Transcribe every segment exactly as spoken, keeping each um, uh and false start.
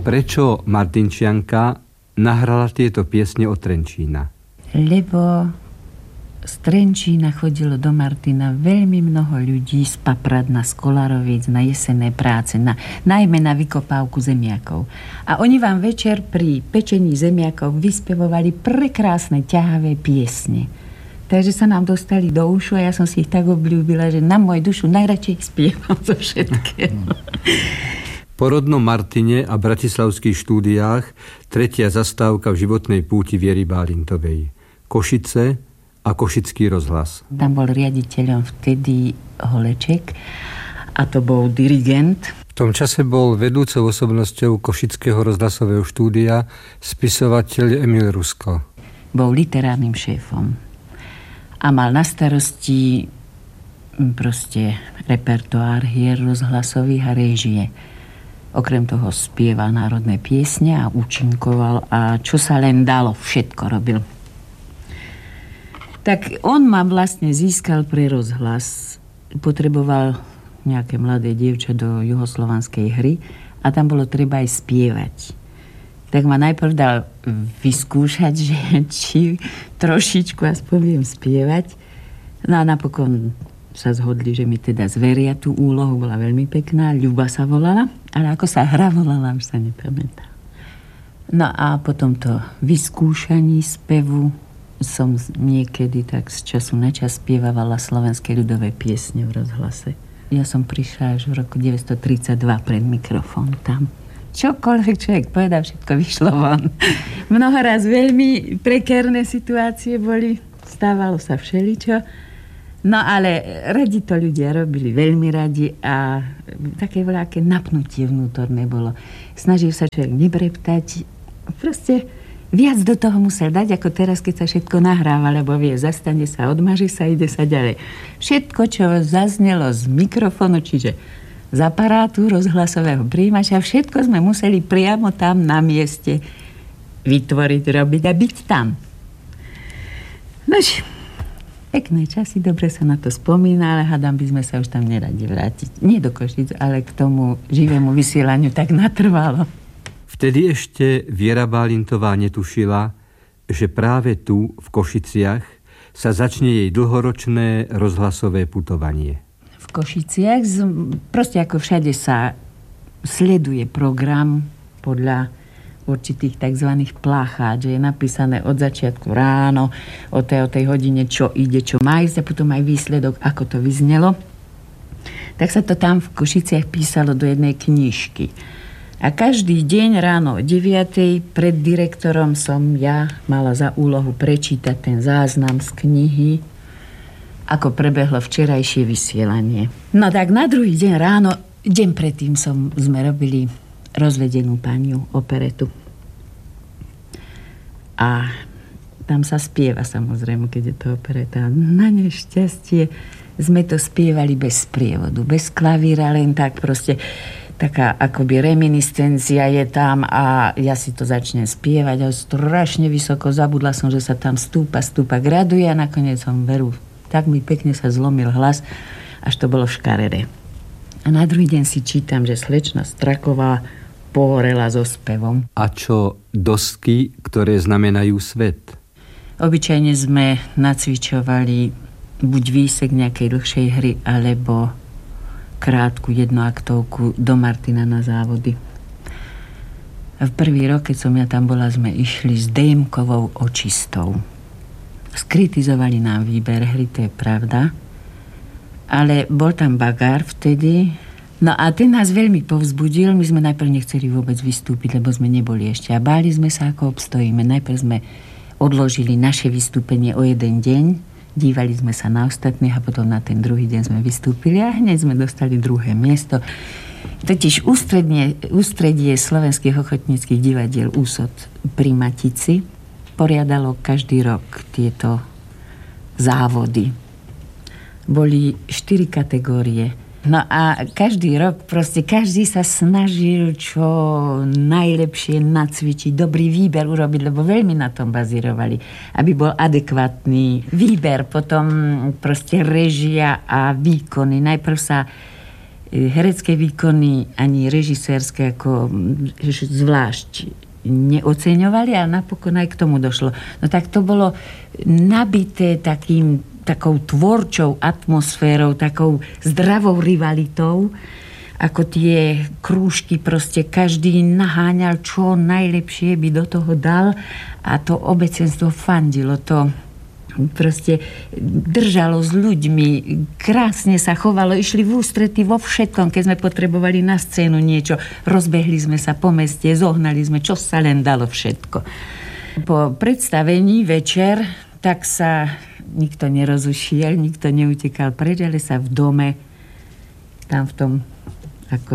Prečo Martinčianka nahrala tieto piesne od Trenčína? Lebo z Trenčína chodilo do Martina veľmi mnoho ľudí z Papradna, z Kolarovic na jesenné práce, na, najmä na vykopávku zemiakov. A oni vám večer pri pečení zemiakov vyspevovali prekrásne ťahavé piesne. Takže sa nám dostali do ušu a ja som si ich tak obľúbila, že na moju dušu najradšej spievam zo všetkého. Po rodnom Martine a bratislavských štúdiách tretia zastávka v životnej púti Viery Bálintovej. Košice a Košický rozhlas. Tam bol riaditeľom vtedy Holeček a to bol dirigent. V tom čase bol vedúcou osobnosťou Košického rozhlasového štúdia spisovateľ Emil Rusko. Bol literárnym šéfom a mal na starosti proste repertoár hier rozhlasových a réžie. Okrem toho spieval národné piesne a účinkoval a čo sa len dalo, všetko robil. Tak on ma vlastne získal pre rozhlas. Potreboval nejaké mladé dievča do juhoslovanskej hry a tam bolo treba aj spievať. Tak ma najprv dal vyskúšať, že či trošičku aspoň viem spievať. No a napokon sa zhodli, že mi teda zveria tú úlohu. Bola veľmi pekná, Ľuba sa volala, ale ako sa hra volala, už sa nepamätám. No a potom to vyskúšaní spevu som niekedy tak z času na čas spievala slovenské ľudové piesne v rozhlase. Ja som prišla až v roku deväťsto tridsaťdva pred mikrofón tam. Čokoľvek človek povedal, všetko vyšlo von. Mnoho raz veľmi prekérne situácie boli, stávalo sa všeličo. No ale radi to ľudia robili, veľmi radi a také veľké napnutie vnútorné bolo. Snažil sa človek nebreptať, proste viac do toho musel dať, ako teraz, keď sa všetko nahráva, lebo vie, zastane sa, odmaže sa, ide sa ďalej. Všetko, čo zaznelo z mikrofónu, čiže z aparátu rozhlasového príjimača, všetko sme museli priamo tam na mieste vytvoriť, robiť a byť tam. Nož, pekné časy, dobre sa na to spomína, ale hádam, by sme sa už tam neradi vrátiť. Nie do Košic, ale k tomu živému vysielaniu tak natrvalo. Vtedy ešte Viera Bálintová netušila, že práve tu, v Košiciach, sa začne jej dlhoročné rozhlasové putovanie. V Košiciach, proste ako všade sa sleduje program podľa určitých tzv. Plácháč, že je napísané od začiatku ráno, o tej, o tej hodine, čo ide, čo má ísť a potom aj výsledok, ako to vyznelo. Tak sa to tam v Košiciach písalo do jednej knižky. A každý deň ráno o deviatej pred direktorom som ja mala za úlohu prečítať ten záznam z knihy, ako prebehlo včerajšie vysielanie. No tak na druhý deň ráno, deň predtým som, sme robili Rozvedenú paniu, operetu. A tam sa spieva samozrejme, keď je to opereta. Na nešťastie sme to spievali bez sprievodu, bez klavíra, len tak proste taká akoby reminiscencia je tam a ja si to začnem spievať a strašne vysoko zabudla som, že sa tam stúpa, stúpa, graduje a nakoniec som veru, tak mi pekne sa zlomil hlas, až to bolo škaredé. A na druhý deň si čítam, že slečna Straková pohorela so spevom. A čo dosky, ktoré znamenajú svet? Obyčajne sme nacvičovali buď výsek nejakej dlhšej hry, alebo krátku jednoaktovku do Martina na závody. A v prvý rok, keď som ja tam bola, sme išli s Dejmkovou očistou. Skritizovali nám výber hry, to je pravda. Ale bol tam Bagár vtedy. No a ten nás veľmi povzbudil. My sme najprv nechceli vôbec vystúpiť, lebo sme neboli ešte. A báli sme sa, ako obstojíme. Najprv sme odložili naše vystúpenie o jeden deň. Dívali sme sa na ostatných a potom na ten druhý deň sme vystúpili a hneď sme dostali druhé miesto. Totiž ústredie, ústredie slovenských ochotníckych divadiel Úsod pri Matici poriadalo každý rok tieto závody. Boli štyri kategórie. No a každý rok, proste každý sa snažil čo najlepšie nacvičiť, dobrý výber urobiť, lebo veľmi na tom bazírovali, aby bol adekvátny výber, potom proste režia a výkony. Najprv sa herecké výkony, ani režisérske ako zvlášť neoceňovali a napokon aj k tomu došlo. No tak to bolo nabité takým, takou tvorčou atmosférou, takou zdravou rivalitou, ako tie krúžky, proste každý naháňal, čo najlepšie by do toho dal a to obecenstvo fandilo, to proste držalo s ľuďmi, krásne sa chovalo, išli v ústrety vo všetkom, keď sme potrebovali na scénu niečo, rozbehli sme sa po meste, zohnali sme, čo sa len dalo všetko. Po predstavení večer, tak sa nikto nerozušiel, nikto neutekal preč, ale sa v dome, tam v tom ako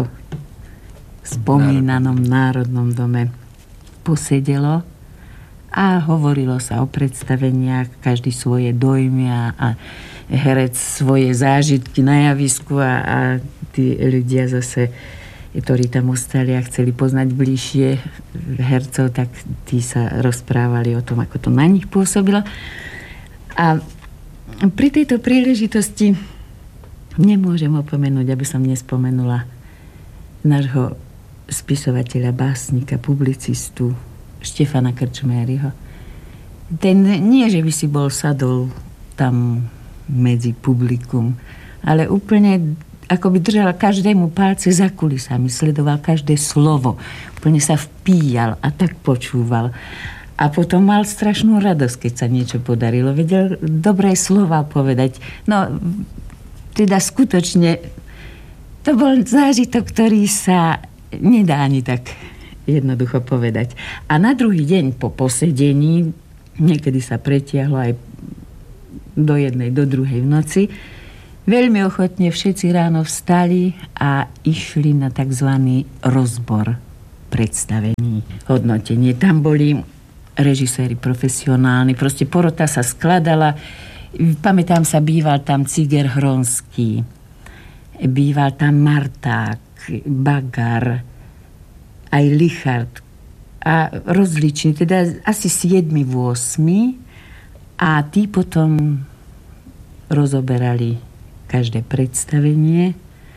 spomínanom Národnom dome posedelo a hovorilo sa o predstaveniach, každý svoje dojmy a, a herec svoje zážitky na javisku a, a tí ľudia zase, ktorí tam ostali a chceli poznať bližšie hercov, tak tí sa rozprávali o tom, ako to na nich pôsobilo. A pri tejto príležitosti nemôžem opomenúť, aby som nespomenula nášho spisovateľa, básnika, publicistu Štefana Krčméryho. Ten nie, že by si bol sadol tam medzi publikum, ale úplne ako by držal každému palce za kulisami, sledoval každé slovo, úplne sa vpíjal a tak počúval. A potom mal strašnú radosť, keď sa niečo podarilo. Vedel dobré slova povedať. No, teda skutočne to bol zážitok, ktorý sa nedá ani tak jednoducho povedať. A na druhý deň po posedení, niekedy sa pretiahlo aj do jednej, do druhej v noci, veľmi ochotne všetci ráno vstali a išli na tzv. Rozbor predstavení, hodnotenie. Tam boli režiséri profesionálni, proste porota sa skladala. Pamätám sa, býval tam Ciger Hronský, býval tam Marták, Bagar, aj Lichard a rozliční, teda asi siedmi, ôsmi a tí potom rozoberali každé predstavenie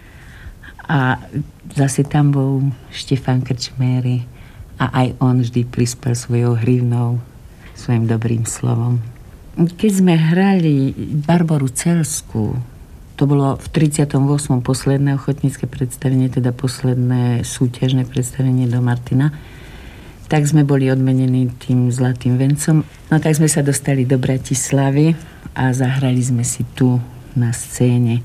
a zase tam bol Štefan Krčméry a aj on vždy prispel svojou hrivnou, svojim dobrým slovom. Keď sme hrali Barboru Celskú, to bolo v tridsiatom ôsmom posledné ochotnícke predstavenie, teda posledné súťažné predstavenie do Martina, tak sme boli odmenení tým zlatým vencom. No tak sme sa dostali do Bratislavy a zahrali sme si tu na scéne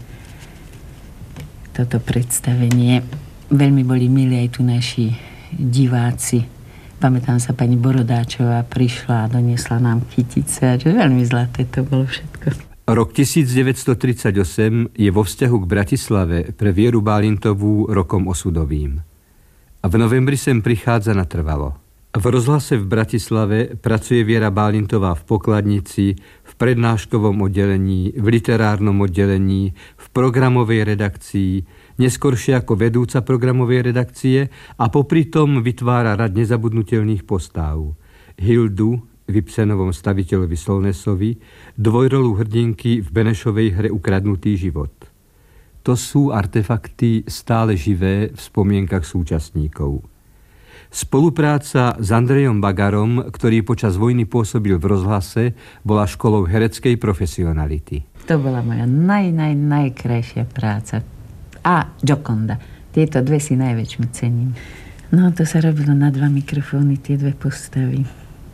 toto predstavenie. Veľmi boli milí aj tu naši diváci. Pamätám sa, pani Borodáčová prišla a doniesla nám kytice, čo veľmi zlaté to bolo všetko. Rok devätnásťtridsaťosem je vo vzťahu k Bratislave pre Vieru Bálintovú rokom osudovým. A v novembri sem prichádza natrvalo. V rozhlase v Bratislave pracuje Viera Bálintová v pokladnici, v prednáškovom oddelení, v literárnom oddelení, v programovej redakcii, neskoršie ako vedúca programovej redakcie a popri tom vytvára rad nezabudnutelných postáv. Hildu v Ibsenovom Staviteľovi Solnesovi, dvojrolu hrdinky v Benešovej hre Ukradnutý život. To sú artefakty stále živé v spomienkach súčasníkov. Spolupráca s Andrejom Bagarom, ktorý počas vojny pôsobil v rozhlase, bola školou hereckej profesionality. To bola moja naj, naj, najkrajšia práca. A Gioconda. Tieto dve si najväčšmi cením. No, to sa robilo na dva mikrofóny, tie dve postavy.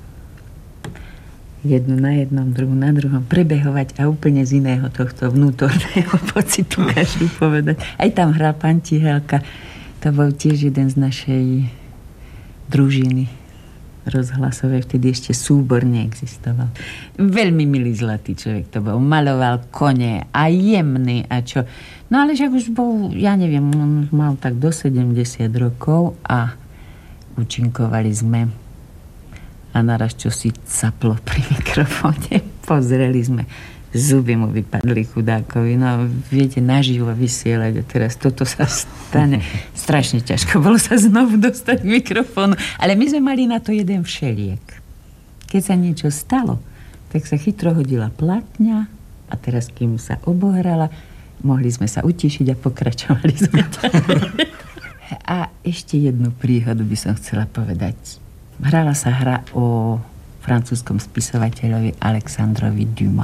Jednu na jednom, druhú na druhom, prebehovať a úplne z iného tohto vnútorného pocitu každý povedať. Aj tam hral pán Tihelka, to bol tiež jeden z našej družiny rozhlasovej, vtedy ešte súbor neexistoval. Veľmi milý zlatý človek to bol, maloval kone a jemný a čo. No ale však už bol, ja neviem, on mal tak do sedemdesiat rokov a účinkovali sme a naraz čo si caplo pri mikrofóne. Pozreli sme, zuby mu vypadli chudákovi. No, viete, naživo vysielať a teraz toto sa stane. Strašne ťažko bolo sa znovu dostať k mikrofónu. Ale my sme mali na to jeden všeliek. Keď sa niečo stalo, tak sa chytro hodila platňa a teraz, kým sa obohrala, mohli sme sa utišiť a pokračovali sme. A ešte jednu príhodu by som chcela povedať. Hrala sa hra o francúzskom spisovateľovi Alexandrovi Dumas.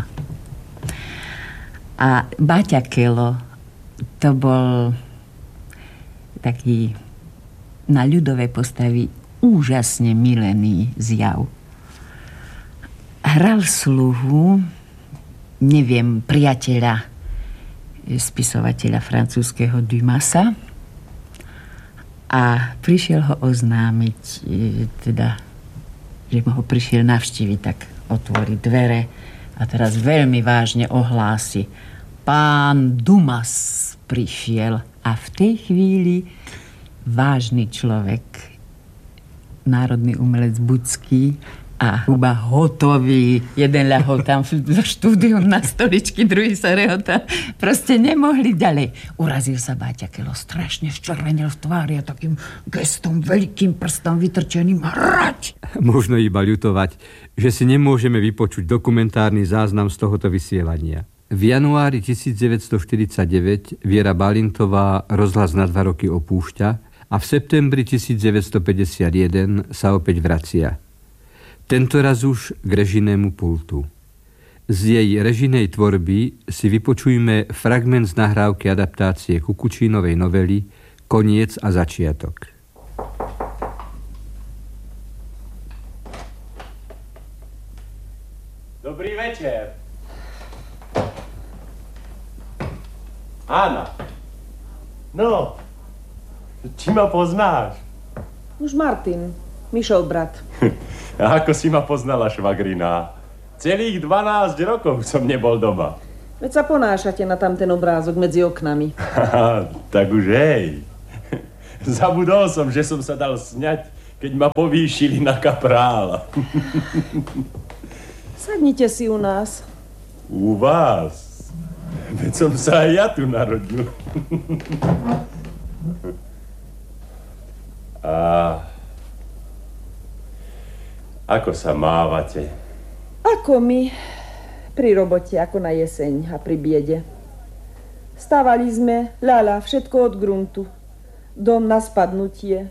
A Báťa Kelo, to bol taký na ľudové postavy úžasne milený zjav. Hral sluhu, neviem, priateľa spisovateľa francúzskeho Dumasa a prišiel ho oznámiť, teda, že ho prišiel navštíviť, tak otvorí dvere a teraz veľmi vážne ohlási: pán Dumas prišiel. A v tej chvíli vážny človek, národný umelec Bucký a Huba hotový. Jeden ľahol tam za štúdium na stoličky, druhý sa rehota. Proste nemohli ďalej. Urazil sa Báťa Kelo, strašne ščervenil v tvári a takým gestom, veľkým prstom vytrčeným hrať. Možno iba ľutovať, že si nemôžeme vypočuť dokumentárny záznam z tohoto vysielania. V januári devätnásťstoštyridsaťdeväť Viera Balintová rozhlas na dva roky opúšťa a v septembri devätnásťstopäťdesiatjeden sa opäť vracia. Tentoraz už k režijnému pultu. Z jej režijnej tvorby si vypočujme fragment z nahrávky adaptácie Kukučínovej novely Koniec a začiatok. Dobrý večer. Ána. No, či ma poznáš? Už Martin, Mišov brat. A ako si ma poznala, švagrina? Celých dvanásť rokov som nebol doma. Veď sa ponášate na tamten obrázok medzi oknami. Tak už hej. Zabudol som, že som sa dal sňať, keď ma povýšili na kaprála. Sadnite si u nás. U vás? Veď som sa aj ja tu narodil. A ako sa mávate? Ako my, pri robote, ako na jeseň a pri biede. Stávali sme, ľala, všetko od gruntu. Dom na spadnutie.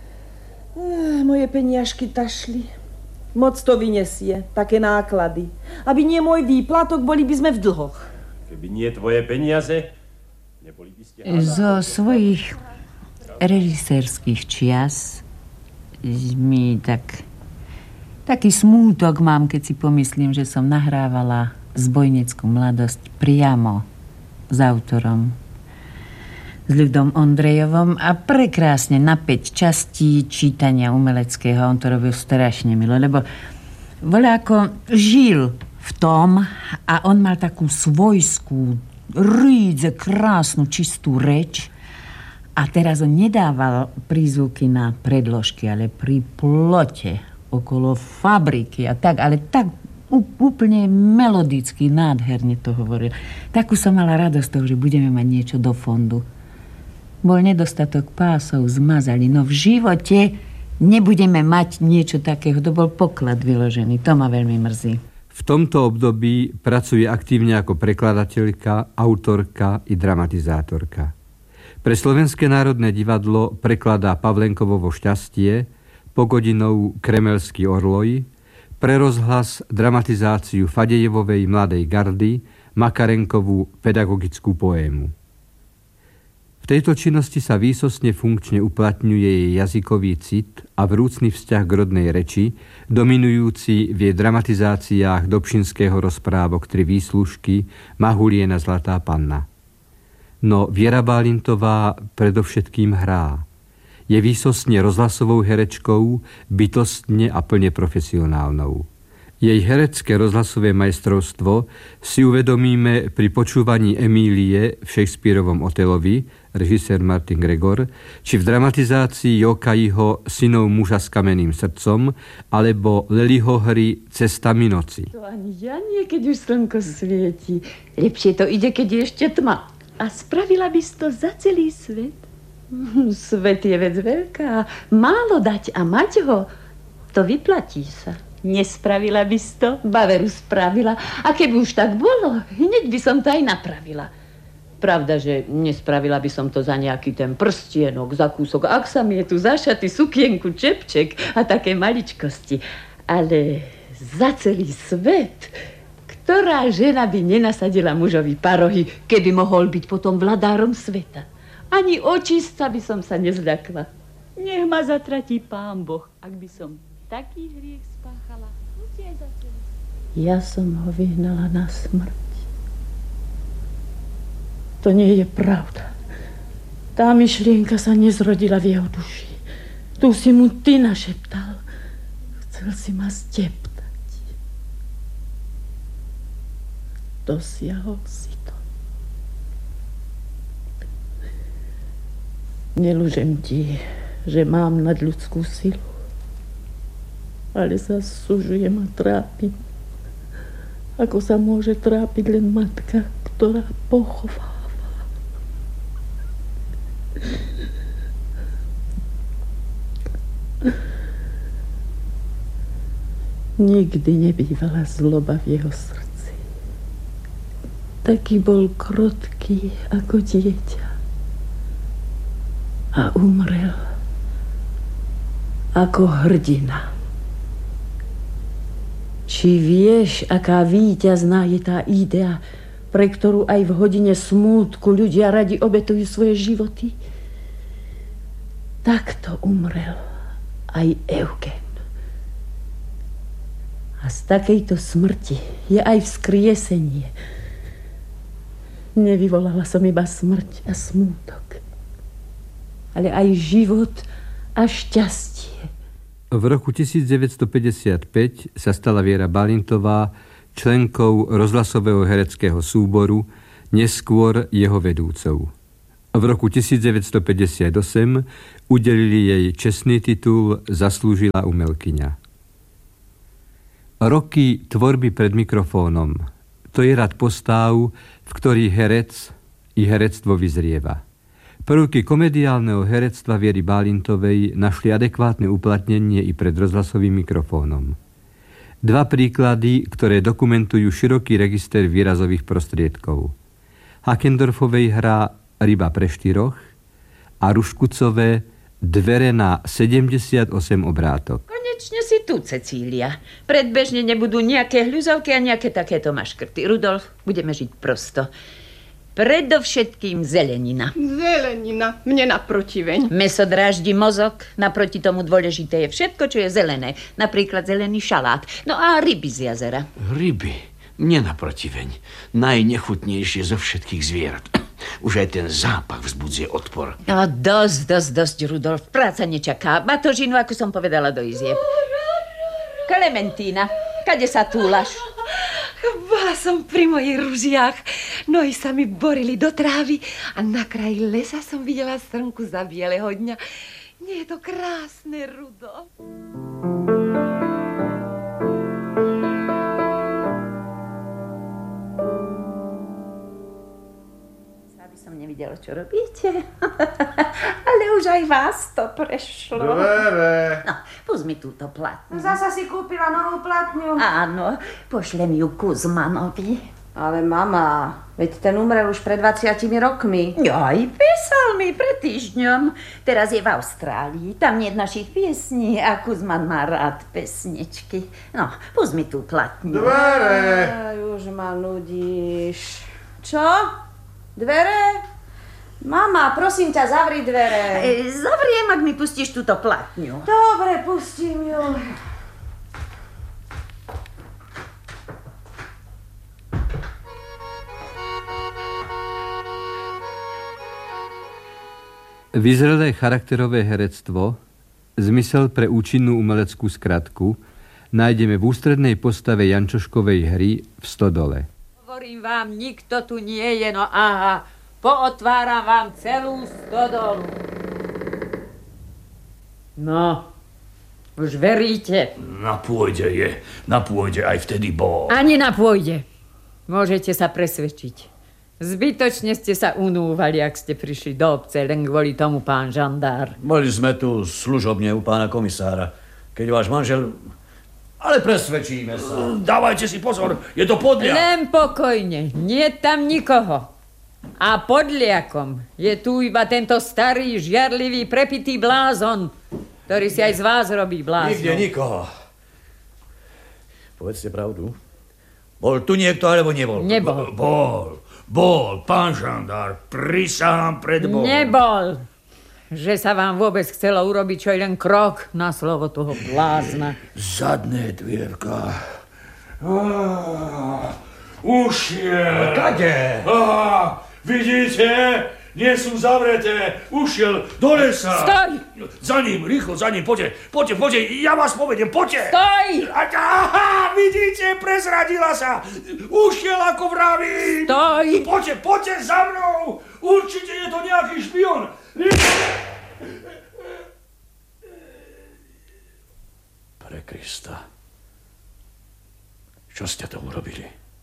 Ech, moje peniažky tašli. Moc to vyniesie, také náklady. Aby nie môj výplatok, boli by sme v dlhoch. Keby nie tvoje peniaze, neboli by ste... Zo svojich režisérskych čias mi tak... Taký smútok mám, keď si pomyslím, že som nahrávala Zbojnickú mladosť priamo s autorom, s Ľudom Ondrejovom a prekrásne na päť častí čítania umeleckého. On to robil strašne milo, lebo voľako žil v tom a on mal takú svojskú, rídze, krásnu, čistú reč. A teraz on nedával prízvuky na predložky, ale pri plote okolo fabriky a tak, ale tak úplne melodicky, nádherne to hovoril. Takú som mala radosť toho, že budeme mať niečo do fondu. Bol nedostatok pásov, zmazali, no v živote nebudeme mať niečo takého. To bol poklad vyložený, to ma veľmi mrzí. V tomto období pracuje aktívne ako prekladateľka, autorka i dramatizátorka. Pre Slovenské národné divadlo prekladá Pavlenkovo Šťastie, Pogodinovú Kremelský orloj, pre rozhlas dramatizáciu Fadejevovej Mladej gardy, Makarenkovú pedagogickú poému. V tejto činnosti sa výsostne funkčne uplatňuje jej jazykový cit a vrúcny vzťah k rodnej reči, dominujúci v jej dramatizáciách Dobšinského rozprávok Tri výslužky, Mahuliena Zlatá panna. No Viera Balintová predovšetkým hrá. Je výsostne rozhlasovou herečkou, bytostne a plne profesionálnou. Jej herecké rozhlasové majstrovstvo si uvedomíme pri počúvaní Emílie v Shakespearovom Otelovi, režisér Martin Gregor, či v dramatizácii Jokajiho Synov muža s kamenným srdcom, alebo Leliho hry Cestami noci. To ani ja nie, keď už slnko svieti. Lepšie to ide, keď je ešte tma. A spravila by si to za celý svet? Svet je vec veľká. Málo dať a mať ho, to vyplatí sa. Nespravila by si to? Baveru spravila. A keby už tak bolo, hneď by som to aj napravila. Pravda, že nespravila by som to za nejaký ten prstienok, za kúsok. Ak sa mi je tu zašaty, sukienku, čepček a také maličkosti. Ale za celý svet, ktorá žena by nenasadila mužovi parohy, keby mohol byť potom vladárom sveta. Ani očistca by som sa nezľakla. Nech ma zatratí Pán Boh, ak by som taký hriech spáchala. Za celý. Ja som ho vyhnala na smrť. To nie je pravda. Tá myšlienka sa nezrodila v jeho duši. Tu si mu ty našeptal. Chcel si ma zdeptať. Dosiahol si to. Nelužem ti, že mám nadľudskú silu, ale zasúžujem a trápim. Ako sa môže trápiť len matka, ktorá pochová. Nikdy nebývala zloba v jeho srdci. Taký bol krotký ako dieťa. A umrel ako hrdina. Či vieš, aká víťazná je tá idea, pre ktorú aj v hodine smútku ľudia radi obetujú svoje životy? Takto umrel aj Eugen. A z takejto smrti je aj vzkriesenie. Nevyvolala som iba smrť a smútok, ale aj život a šťastie. V roku devätnásťstopäťdesiatpäť sa stala Viera Balintová členkou rozhlasového hereckého súboru, neskôr jeho vedúcou. V roku devätnásťstopäťdesiatosem udelili jej čestný titul Zaslúžilá umelkyňa. Roky tvorby pred mikrofónom, to je rad postáv, v ktorých herec i herectvo vyzrieva. Prvky komediálneho herectva Viery Balintovej našli adekvátne uplatnenie i pred rozhlasovým mikrofónom. Dva príklady, ktoré dokumentujú široký register výrazových prostriedkov. Hakendorfovej hra Ryba pre štyroch a Ruškucové Dvere na sedemdesiatosem obrátok. Konečne si tu, Cecília. Predbežne nebudú nejaké hľuzovky a nejaké takéto maškrty. Rudolf, budeme žiť prosto. Predovšetkým zelenina. Zelenina, mne naprotiveň. Meso dráždi mozog, naproti tomu dôležité je všetko, čo je zelené. Napríklad zelený šalát. No a ryby z jazera. Ryby, mne naprotiveň. Najnechutnejšie zo všetkých zvierat. Už aj ten zápach vzbudzuje odpor. No dosť, dosť, dosť, Rudolf. Práca nečaká. Batožinu, ako som povedala, do izieb. Klementína, kade sa túlaš? Bola som pri mojich ružiach. Nohy sa mi borili do trávy a na kraji lesa som videla strnku za bieleho dňa. Nie je to krásne, Rudolf? Som nevidela, čo robíte. Ale už aj vás to prešlo. Dvere. No, pust mi túto platňu. Zasa si kúpila novú platňu. Áno, pošlem ju Kuzmanovi. Ale mama, veď ten umrel už pred dvadsiatimi rokmi. Aj písal mi pred týždňom. Teraz je v Austrálii. Tam nie je našich piesní a Kuzman má rád pesničky. No, pust mi tú platňu. Dvere. Aj, už ma nudíš. Čo? Dvere? Mama, prosím ťa, zavri dvere. E, zavriem, ak mi pustíš túto platňu. Dobre, pustím ju. Vyzrelé charakterové herectvo, zmysel pre účinnú umeleckú skratku, nájdeme v ústrednej postave Jančoškovej hry v Stodole. Hovorím vám, nikto tu nie je, no aha, pootváram vám celú stodolu. No, už veríte? Na pôde je, na pôde aj vtedy bol. Ani na pôde. Môžete sa presvedčiť. Zbytočne ste sa unúvali, ak ste prišli do obce, len kvôli tomu, pán žandár. Boli sme tu služobne u pána komisára. Keď váš manžel... Ale presvedčíme sa. Dávajte si pozor, je to podľa. Len pokojne, nie tam nikoho. A podliakom je tu iba tento starý, žiarlivý, prepitý blázon, ktorý si aj z vás robí blázon. Nikde nikoho. Povedzte pravdu. Bol tu niekto, alebo nebol? Nebol. Bol, bol, pán žandár, prisahám pred Bohom. Nebol. Že sa vám vôbec chcelo urobiť čo len krok na slovo toho blázna. Zadné dvierka. Ah, ušiel. Kade? Ah, vidíte? Nie sú zavreté. Ušiel do lesa. Stoj! Za ním, rýchlo, za ním. Poďte, poďte, poďte. Ja vás povedem, poďte. Stoj! Aha, vidíte, prezradila sa. Ušiel, ako vravím. Stoj! Poďte, poďte za mnou. Určite je to nejaký špion. Pre Krista. Čo ste to urobili?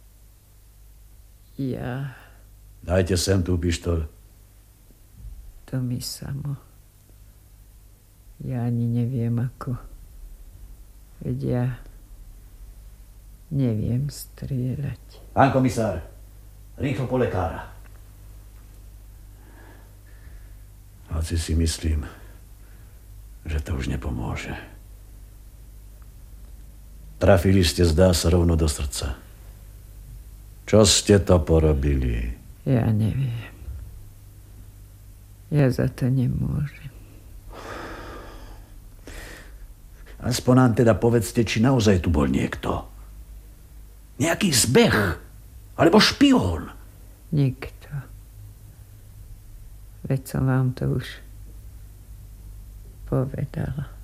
Ja... Dajte sem tú pištoľ. To mi samo. Ja ani neviem ako. Veď ja neviem strieľať. Pán komisár, rýchlo po lekára. Hoci si myslím, že to už nepomôže. Trafili ste, zdá sa, rovno do srdca. Čo ste to porobili? Ja neviem. Ja za to nemôžem. Aspoň nám teda povedzte, či naozaj tu bol niekto. Nejaký zbeh. Alebo špión. Nikto. Veď som vám to už povedala.